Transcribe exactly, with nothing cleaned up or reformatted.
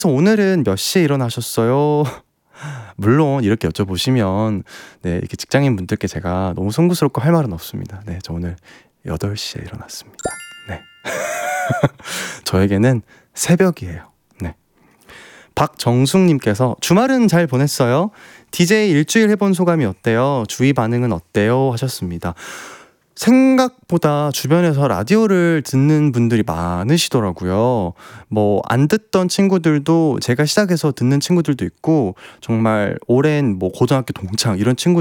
그래서 "오늘은 몇 시에 일어나셨어요?" 물론 이렇게 여쭤보시면 네 이렇게 직장인분들께 제가 너무 송구스럽고 할 말은 없습니다. 네 저 오늘 여덟 시에 일어났습니다. 네. 저에게는 새벽이에요. 네. 박정숙 님께서 "주말은 잘 보냈어요? 디제이 일주일 해 본 소감이 어때요? 주위 반응은 어때요?" 하셨습니다. 생각보다 주변에서 라디오를 듣는 분들이 많으시더라고요. 뭐 안 듣던 친구들도 제가 시작해서 듣는 친구들도 있고 정말 오랜 뭐 고등학교 동창 이런 친구